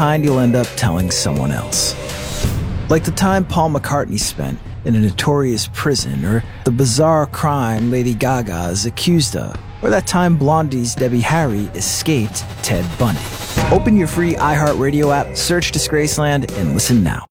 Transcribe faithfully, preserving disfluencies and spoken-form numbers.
kind you'll end up telling someone else. Like the time Paul McCartney spent in a notorious prison, or the bizarre crime Lady Gaga is accused of, or that time Blondie's Debbie Harry escaped Ted Bundy. Open your free iHeartRadio app, search Disgraceland, and listen now.